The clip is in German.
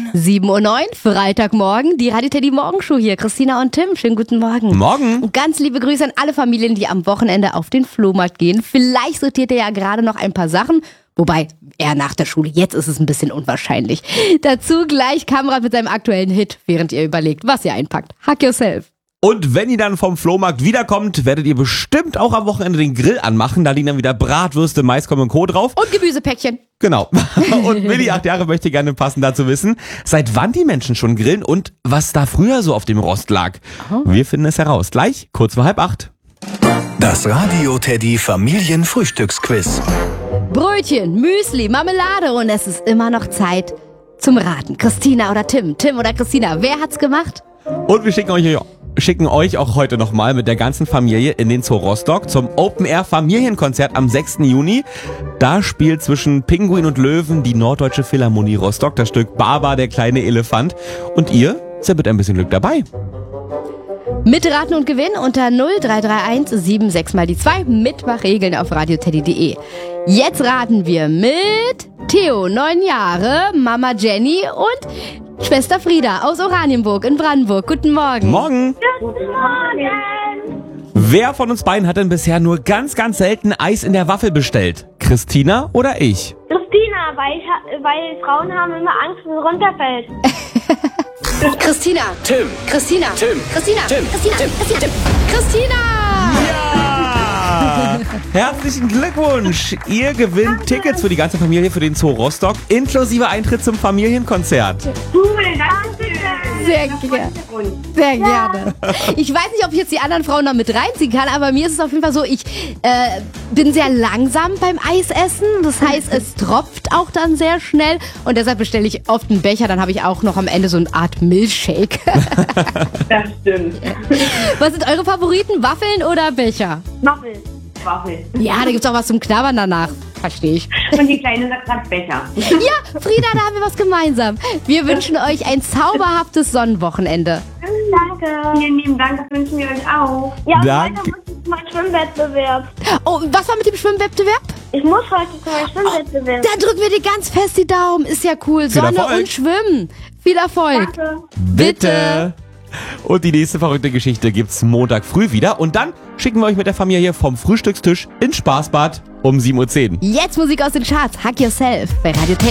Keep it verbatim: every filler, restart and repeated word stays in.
sieben Uhr neun, Freitagmorgen, die Radio Teddy Morgenshow hier. Christina und Tim, schönen guten Morgen. Morgen. Und ganz liebe Grüße an alle Familien, die am Wochenende auf den Flohmarkt gehen. Vielleicht sortiert ihr ja gerade noch ein paar Sachen. Wobei, eher nach der Schule. Jetzt ist es ein bisschen unwahrscheinlich. Dazu gleich Kamera mit seinem aktuellen Hit, während ihr überlegt, was ihr einpackt. Hack yourself. Und wenn ihr dann vom Flohmarkt wiederkommt, werdet ihr bestimmt auch am Wochenende den Grill anmachen. Da liegen dann wieder Bratwürste, Maiskolben und Co. drauf. Und Gemüsepäckchen. Genau. Und Willi, acht Jahre, möchte gerne passend dazu wissen, seit wann die Menschen schon grillen und was da früher so auf dem Rost lag. Oh. Wir finden es heraus. Gleich, kurz vor halb acht. Das Radio Teddy Familienfrühstücksquiz. Brötchen, Müsli, Marmelade und es ist immer noch Zeit zum Raten. Christina oder Tim? Tim oder Christina? Wer hat's gemacht? Und wir schicken euch, schicken euch auch heute nochmal mit der ganzen Familie in den Zoo Rostock zum Open-Air-Familienkonzert am sechsten Juni. Da spielt zwischen Pinguin und Löwen die Norddeutsche Philharmonie Rostock das Stück Baba, der kleine Elefant. Und ihr seid mit ein bisschen Glück dabei. Mitraten und gewinnen unter null drei drei eins sieben sechs mal die zwei. Mitmachregeln auf radioteddy punkt de. Jetzt raten wir mit Theo, neun Jahre, Mama Jenny und Schwester Frieda aus Oranienburg in Brandenburg. Guten Morgen. Morgen. Guten Morgen. Wer von uns beiden hat denn bisher nur ganz, ganz selten Eis in der Waffel bestellt? Christina oder ich? Christina, weil, ich, ha- weil Frauen haben immer Angst, wenn es runterfällt. Christina. Tim. Christina. Tim. Christina. Tim. Christina. Tim. Christina. Tim. Christina. Ja! Herzlichen Glückwunsch! Ihr gewinnt Tickets für die ganze Familie für den Zoo Rostock, inklusive Eintritt zum Familienkonzert. Cool, danke. Sehr gerne. Sehr gerne. Ich weiß nicht, ob ich jetzt die anderen Frauen noch mit reinziehen kann, aber mir ist es auf jeden Fall so, ich äh, bin sehr langsam beim Eisessen. Das heißt, es tropft auch dann sehr schnell und deshalb bestelle ich oft einen Becher. Dann habe ich auch noch am Ende so eine Art Milchshake. Das stimmt. Was sind eure Favoriten? Waffeln oder Becher? Waffel. Waffel. Ja, da gibt's auch was zum Knabbern danach. Verstehe ich. Und die Kleine sagt gerade Becher. Ja, Frieda, da haben wir was gemeinsam. Wir wünschen euch ein zauberhaftes Sonnenwochenende. Danke. Vielen lieben Dank, das wünschen wir euch auch. Ja, und Danke. heute muss ich zu meinem Schwimmwettbewerb. Oh, was war mit dem Schwimmwettbewerb? Ich muss heute zu meinem Schwimmwettbewerb. Da drücken wir dir ganz fest die Daumen. Ist ja cool. Viel Sonne Erfolg. und Schwimmen. Viel Erfolg. Danke. Bitte! Und die nächste verrückte Geschichte gibt's Montag früh wieder. Und dann schicken wir euch mit der Familie vom Frühstückstisch ins Spaßbad um sieben Uhr zehn. Jetzt Musik aus den Charts. Hack yourself bei Radio Teddy.